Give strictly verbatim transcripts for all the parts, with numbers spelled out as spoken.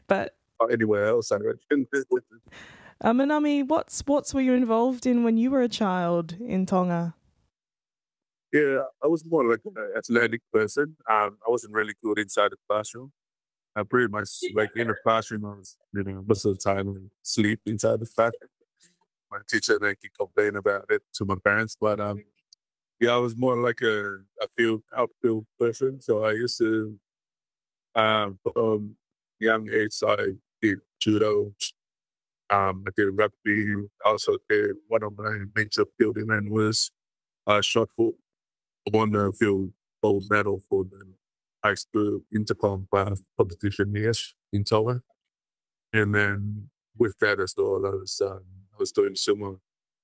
But or anywhere else, I reckon. uh, Manami, what sports were you involved in when you were a child in Tonga? Yeah, I was more like an athletic person. Um, I wasn't really good inside the classroom. I pretty much, like in the classroom, I was, you know, most of the time I sleep inside the classroom. My teacher, they keep complaining about it to my parents, but um, yeah, I was more like a, a field, outfield person. So I used to, um, from young age, I did judo, um, I did rugby. Also did, one of my major field event was uh, shot put. I won the field gold medal for the high school intercom class competition, yes, in Tonga. And then with that as well, I was, um, I was doing sumo.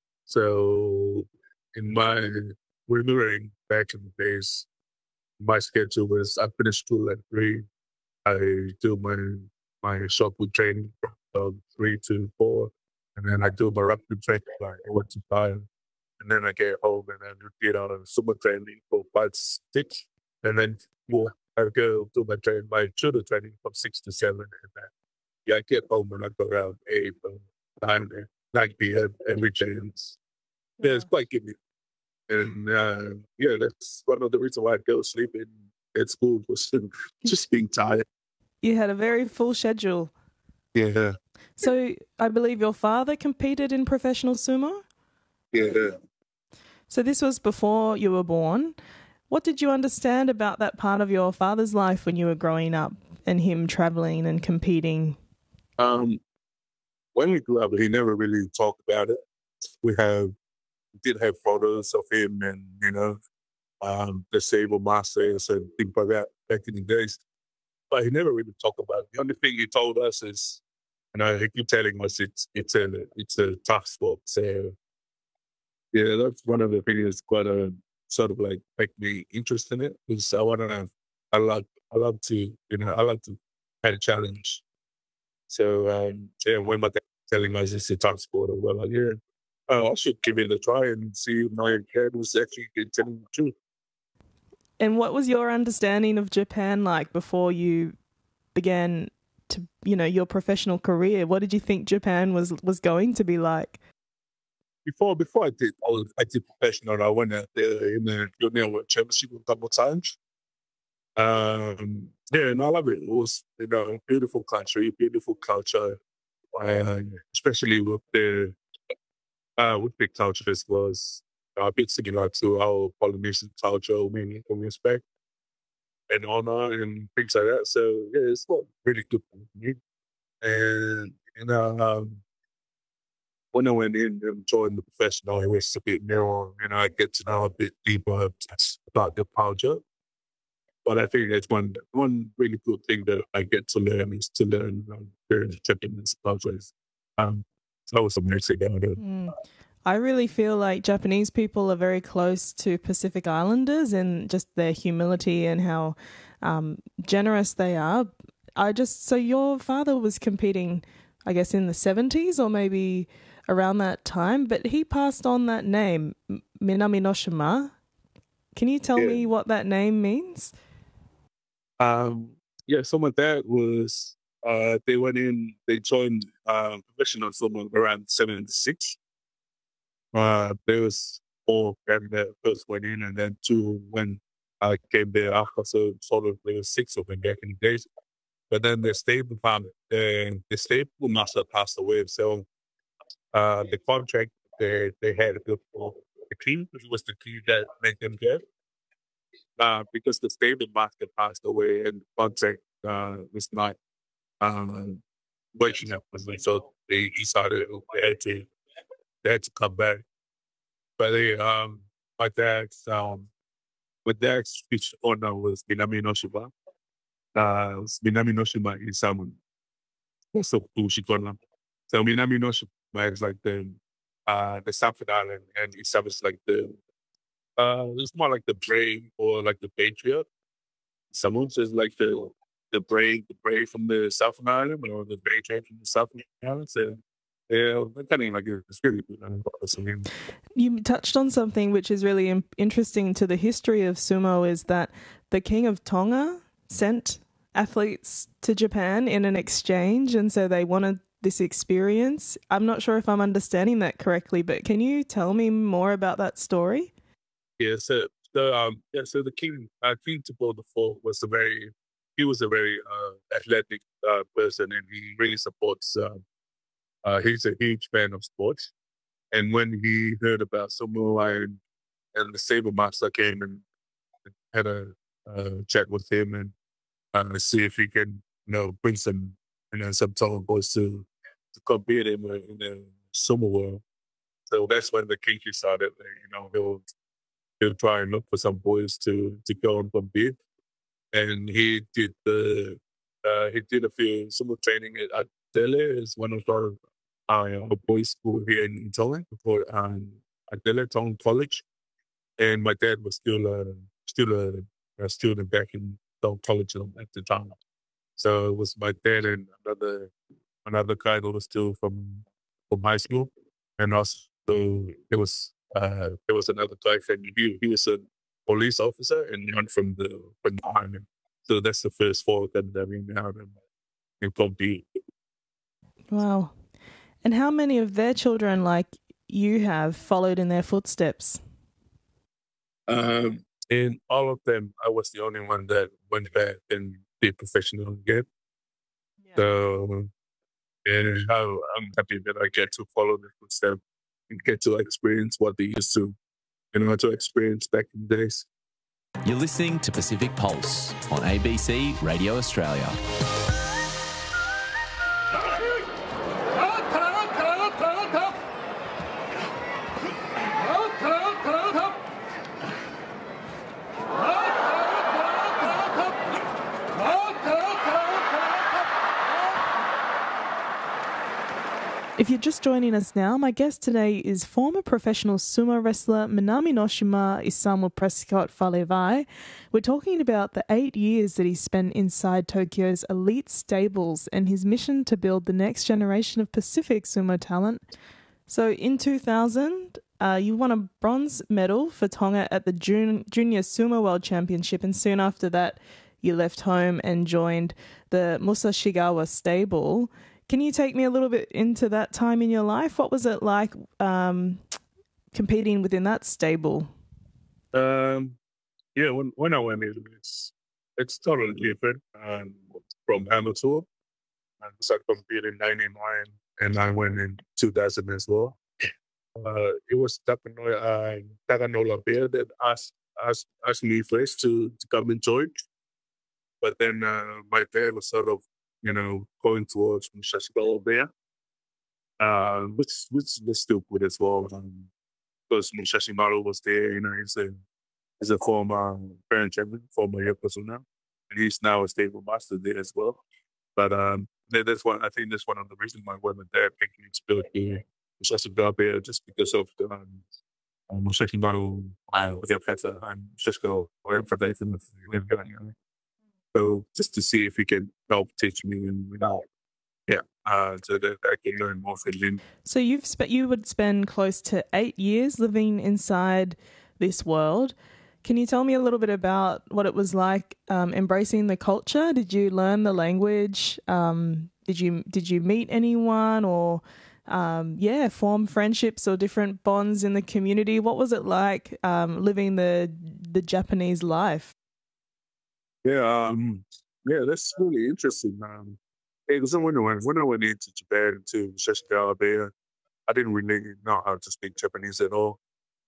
So in my remembering back in the days, my schedule was I finished school at three. I do my my shot put training from three to four, and then I do my rugby training like one to five, and then I get home and then get on a summer training for five six, and then well, I go do my training my judo training from six to seven, and then yeah, I get home and I go around eight or nine nine p m every chance. Yeah, it's quite good. And uh, yeah, that's one of the reasons why I go sleeping at school was just being tired. You had a very full schedule. Yeah. So I believe your father competed in professional sumo? Yeah. So this was before you were born. What did you understand about that part of your father's life when you were growing up and him traveling and competing? Um, when we grew up, he never really talked about it. We have did have photos of him and, you know, um, disabled masters and things like that back in the days. But he never really talked about it. The only thing he told us is, and I keep telling us it's it's a it's a tough sport. So yeah, that's one of the things that's quite a sort of like make me interested in it because I want to. I love I love to you know I love to have a challenge. So um, yeah, when my dad telling us it's a tough sport, I'm like, yeah, oh, I should give it a try and see if my dad was actually telling the truth. And what was your understanding of Japan like before you began to, you know, your professional career? What did you think Japan was was going to be like? Before before I did I, was, I did professional, I went out there in the Junior World Championship a couple of times. Um, yeah, and I love it. It was, you know, beautiful country, beautiful culture, uh, especially with the uh, with the culture as was a bit similar to our Polynesian culture, meaning in respect and honor and things like that. So yeah, it's not really good for me. And you know, um, when I went in and joined the professional, it was a bit more, you know, I get to know a bit deeper about the culture. But I think that's one one really good thing that I get to learn is to learn um, various Japanese cultures. Um, so that was amazing. Mm. I really feel like Japanese people are very close to Pacific Islanders and just their humility and how um, generous they are. I just so your father was competing, I guess, in the seventies or maybe around that time, but he passed on that name, Minaminoshima. Can you tell Yeah. me what that name means? Um, yeah, some of that was uh, they went in, they joined uh, professional someone around seventy-six. Uh, there was four family that first went in, and then two when I came there after. So sort of there was six of them back in the days. But then the stable department, and the stable master passed away. So uh, the contract they they had with the team, which was the team that made them good. Uh, because the stable master passed away, and the contract uh, was not um, working out with me. So they decided they had to they had to come back. But they, um, my dad's um, my dad's speech honor was Minami no Shiba. Uh, Minami no Shiba is someone also Ushikona. So Minami no Shiba is like the uh the Southern Island, and Isamu is like the uh it's more like the brave or like the patriot. Someone says like the the brave the brave from the Southern Island or the patriot from the Southern Island. So yeah, kind of like it's really good. I mean, You touched on something which is really im- interesting to the history of sumo is that the king of Tonga sent athletes to Japan in an exchange, and so they wanted this experience. I'm not sure if I'm understanding that correctly, but can you tell me more about that story? Yeah, so the um yeah, so the king uh, King Tippo the Fourth was a very he was a very uh, athletic uh, person, and he really supports. Uh, uh, he's a huge fan of sports, and when he heard about Samoa Lion and the Saber Master came and had a uh, chat with him and uh, see if he can, you know, bring some, you know, some tall boys to to compete in the, in the sumo world. So that's when the king decided that, you know, he'll he'll try and look for some boys to to go and compete. And he did the uh, he did a few sumo training at Adele, is one of our uh, boys' school here in, in Thailand, for um, Adele Tong College. And my dad was still uh, still a, a student back in Tong College at the time. So it was my dad and another another guy that was still from from high school, and also there was uh, there was another guy and he, he was a police officer and one from the from the army. So that's the first four that I mean out in, in Pompeii. Wow. And how many of their children, like you have, followed in their footsteps? Um, in all of them, I was the only one that went back and did professional again. Yeah. So, and how I'm happy that I get to follow the footsteps and get to experience what they used to, you know, to experience back in the days. You're listening to Pacific Pulse on A B C Radio Australia. If you're just joining us now, my guest today is former professional sumo wrestler Minami Noshima Isamu Prescott Falevai. We're talking about the eight years that he spent inside Tokyo's elite stables and his mission to build the next generation of Pacific sumo talent. So in two thousand, uh, you won a bronze medal for Tonga at the Jun- Junior Sumo World Championship, and soon after that, you left home and joined the Musashigawa stable. Can you take me a little bit into that time in your life? What was it like um, competing within that stable? Um, yeah, when when I went in, it's it's totally different um, from amateur. I started competing in ninety-nine, and I went in two thousand as well. Uh, it was Takano uh, Takanola Bear that asked, asked asked me first to, to come and join, but then uh, my dad was sort of, you know, going towards Musashi Bear, uh, which which is still good as well. Um, because Musashi Maru was there, you know, he's a he's a former parent champion, former Yokozuna, and he's now a stable master there as well. But um, that, that's one. I think that's one of the reasons why my dad picked me to build the Musashi Bear, just because of the um, um, Musashi Maru, uh, with the Peta and Cisco, or information with with going on. So just to see if he can help teach me and you know, yeah, uh, so that I can learn more from him. So you've spe- you would spend close to eight years living inside this world. Can you tell me a little bit about what it was like um, embracing the culture? Did you learn the language? Um, did you did you meet anyone or um, yeah, form friendships or different bonds in the community? What was it like um, living the the Japanese life? Yeah, um, yeah, that's really interesting. Um, because when I went when I went into Japan to Musashi Bay, I didn't really know how to speak Japanese at all.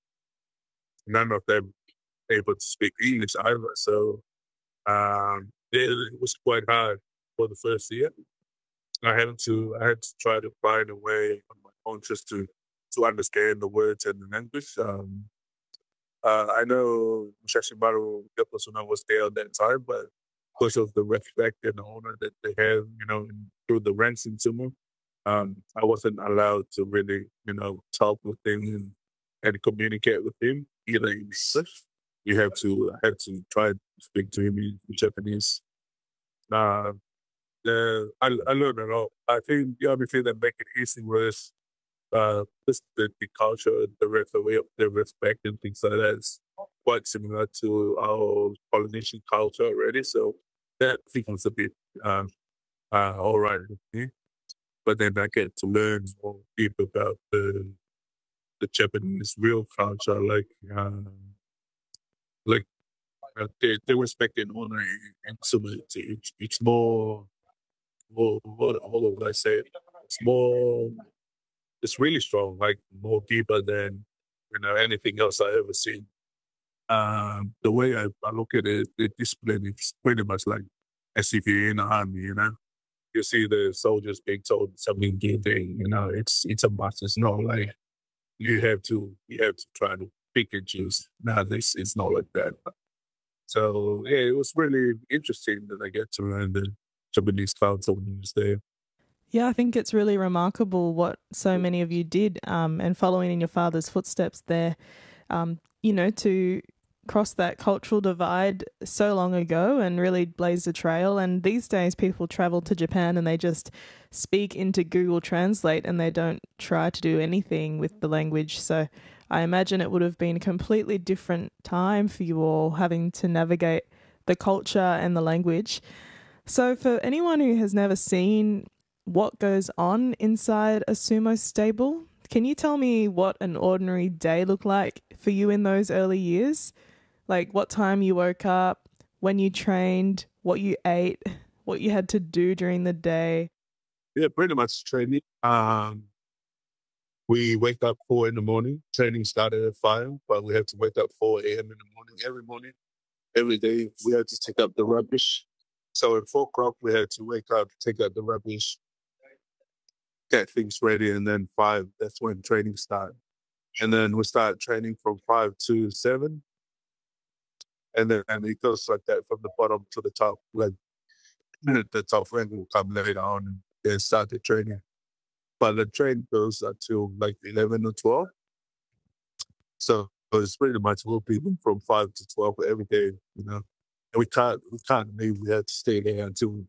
None of them able to speak English either. So um, it, it was quite hard for the first year. I had to I had to try to find a way on my own just to to understand the words and the language. Um, uh, I know Shashimaru Yokozuna was there at that time, but because of the respect and the honor that they have, you know, through the ranks in sumo, um, I wasn't allowed to really, you know, talk with him and, and communicate with him either in English. You have to I had to try to speak to him in Japanese. Uh, the, I, I learned a lot. I think the only thing that made it easy was uh, just the, the culture, the, re- the way of the respect and things like that is quite similar to our Polynesian culture already. So that becomes a bit uh, uh, all right with me. But then I get to learn more deep about the the Japanese real culture, like um, like uh, they they respect and honor and civility. It's, it's more more what how would I say it? It's more it's really strong, like more deeper than you know anything else I ever seen. Um, the way I, I look at it, the discipline is pretty much like as if you're in the army, you know. You see the soldiers being told something giving, you know, it's it's a must. It's not like you have to you have to try to pick and choose. Nowadays it's not like that. So yeah, it was really interesting that I get to learn the Japanese culture when I was there. Yeah, I think it's really remarkable what so many of you did, um, and following in your father's footsteps there, um, you know, to cross that cultural divide so long ago and really blaze the trail. And these days people travel to Japan and they just speak into Google Translate and they don't try to do anything with the language. So I imagine it would have been a completely different time for you all having to navigate the culture and the language. So for anyone who has never seen what goes on inside a sumo stable, can you tell me what an ordinary day looked like for you in those early years? Like what time you woke up, when you trained, what you ate, what you had to do during the day. Yeah, pretty much training. Um, we wake up four in the morning. Training started at five, but we have to wake up four a.m. in the morning every morning. Every day we had to take up the rubbish. So at four o'clock we had to wake up, take out the rubbish, get things ready, and then five, that's when training started. And then we start training from five to seven. And then and it goes like that from the bottom to the top. Like the top end will come later on and then start the training. But the train goes until like eleven or twelve. So it's pretty much we'll be from five to twelve every day, you know. And we can't we can't leave. We have to stay there until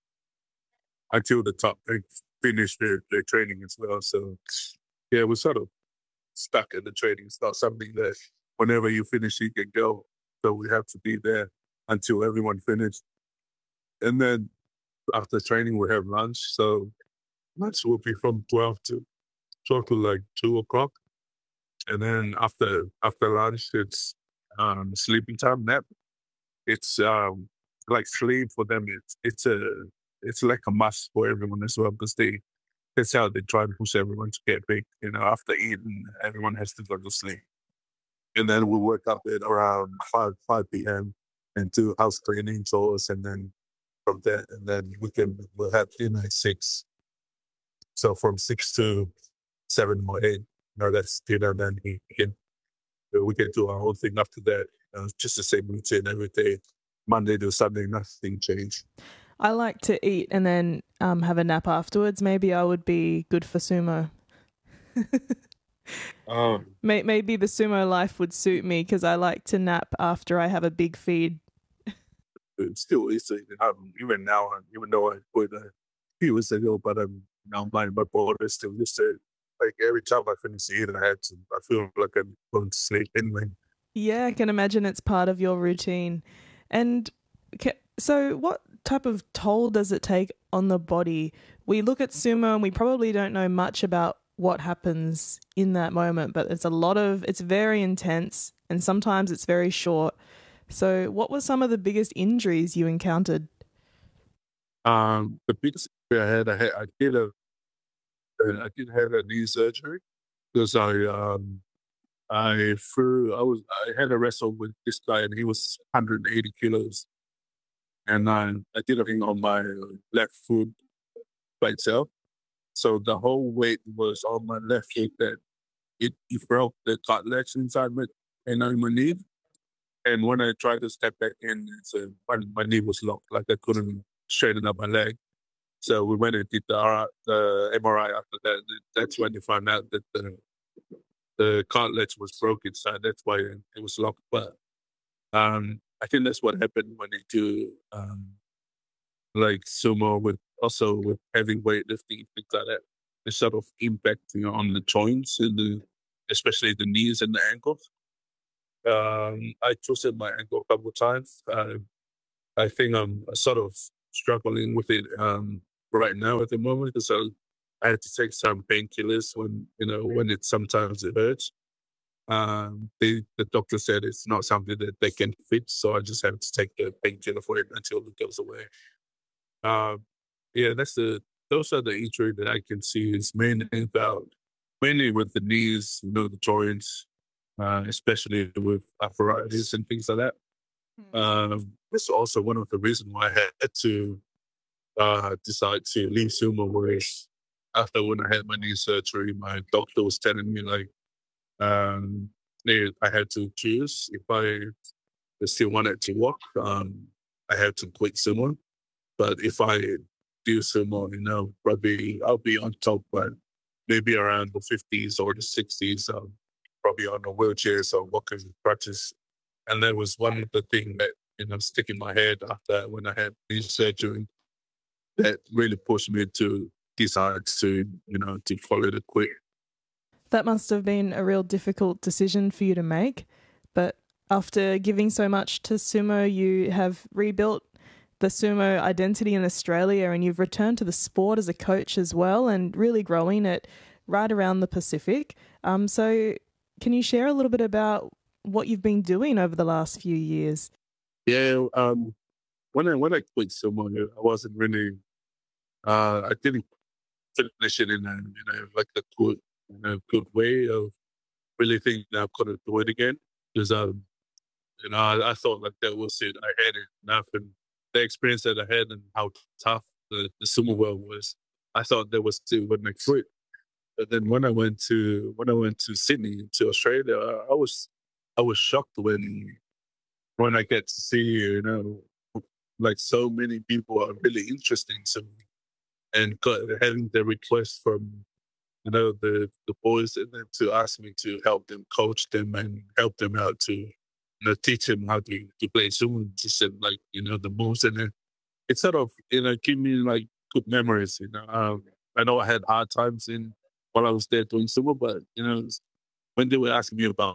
until the top they finish their, their training as well. So yeah, we're sort of stuck in the training. It's not something that whenever you finish you can go. So we have to be there until everyone finished. And then after training we have lunch. So lunch will be from twelve to twelve to like two o'clock. And then after after lunch it's um sleeping time nap. It's um like sleep for them it's it's a it's like a must for everyone as well because they that's how they try to push everyone to get big. You know, after eating everyone has to go to sleep. And then we wake up at around five five p.m. and do house cleaning chores, and then from there, and then we can we'll have dinner at six. So from six to seven or eight, you know, that's dinner. Then we can we can do our own thing after that. You know, it's just the same routine every day, Monday to Sunday. Nothing changed. I like to eat and then um, have a nap afterwards. Maybe I would be good for sumo. Um, Maybe the sumo life would suit me because I like to nap after I have a big feed. it's still easy. Um, even now, even though I quit a few years ago, but I'm now my my body is still used to it. Like every time I finish eating, I had to. I feel like I'm going to sleep anyway. Yeah, I can imagine it's part of your routine. And ca- so what type of toll does it take on the body? We look at sumo and we probably don't know much about what happens in that moment, but it's a lot of, it's very intense and sometimes it's very short. So what were some of the biggest injuries you encountered? Um, the biggest injury I had, I had, I did a, I did have a knee surgery because I, um, I threw, I was, I had a wrestle with this guy and he was one hundred eighty kilos. And I, I did a thing on my left foot by itself. So the whole weight was on my left foot that it, it broke the cartilage inside my, and on my knee. And when I tried to step back in, it's, uh, my, my knee was locked, like I couldn't straighten up my leg. So we went and did the, R- the M R I after that. That's when they found out that the, the cartilage was broken inside. That's why it was locked. But um, I think that's what happened when they do um, like sumo with also with heavy weightlifting, things like that. It's sort of impacting on the joints and the, especially the knees and the ankles. Um, I twisted my ankle a couple of times. Uh, I think I'm sort of struggling with it um, right now at the moment because I, I had to take some painkillers when, you know, when it sometimes it hurts. Um, they, the doctor said it's not something that they can fix, so I just have to take the painkiller for it until it goes away. Um, yeah, that's the those are the injury that I can see is mainly about mainly with the knees, you know, the joints, uh, especially with arthritis and things like that. Um, this is also one of the reasons why I had to uh, decide to leave sumo. Was after when I had my knee surgery, my doctor was telling me like um, they, I had to choose if I still wanted to walk. Um, I had to quit sumo, but if I do sumo, you know, probably I'll be on top, but maybe around the fifties or the sixties, um, probably on a wheelchair, so walking practice. And that was one of the things that, you know, stick in my head after when I had knee surgery that really pushed me to decide to, you know, to call it a quit. That must have been a real difficult decision for you to make. But after giving so much to sumo, you have rebuilt the sumo identity in Australia and you've returned to the sport as a coach as well and really growing it right around the Pacific. Um, so can you share a little bit about what you've been doing over the last few years? Yeah, um, when I when I quit sumo, I wasn't really, uh, I didn't finish it in a, you know, like a good, in a good way of really thinking I couldn't do it again. Because, um, you know, I, I thought like that was it. I had it enough. And the experience that I had and how tough the, the sumo world was, I thought that was still when I quit. But then when I went to when I went to Sydney to Australia, I, I was I was shocked when when I get to see, you know, like so many people are really interested to me, and got, having the request from, you know, the the boys and them to ask me to help them coach them and help them out to, you know, teach them how to, to play sumo, just like, you know, the moves, and then it sort of, you know, give me like good memories. You know, um, I know I had hard times in while I was there doing sumo, but you know, when they were asking me about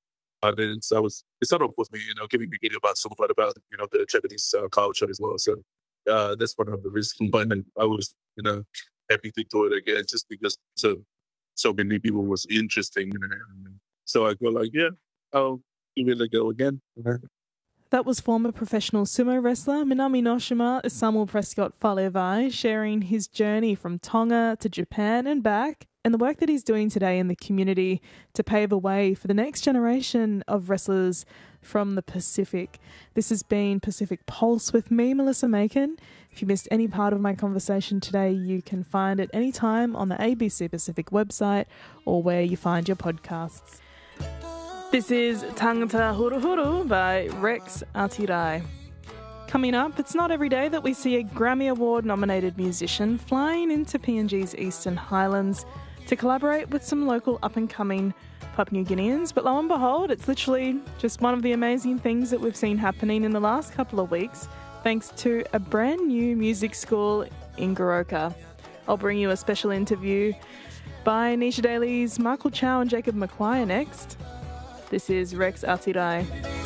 it, I was it sort of was me, you know, giving me about sumo, but about, you know, the Japanese uh, culture as well. So uh, that's one of the reasons. But I was, you know, happy to do it again just because so so many people was interesting. You know? So I go like, yeah, I'll give it a go again. That was former professional sumo wrestler Minami Noshima Samuel Prescott Falevai sharing his journey from Tonga to Japan and back, and the work that he's doing today in the community to pave a way for the next generation of wrestlers from the Pacific. This has been Pacific Pulse with me, Melissa Macon. If you missed any part of my conversation today, you can find it anytime on the A B C Pacific website or where you find your podcasts. This is Tangata Huru Huru by Rex Atirai. Coming up, it's not every day that we see a Grammy Award-nominated musician flying into P N G's Eastern Highlands to collaborate with some local up-and-coming Papua New Guineans, but lo and behold, it's literally just one of the amazing things that we've seen happening in the last couple of weeks, thanks to a brand new music school in Goroka. I'll bring you a special interview by Nisha Daly's Michael Chow and Jacob McQuire next. This is Rex Atirai.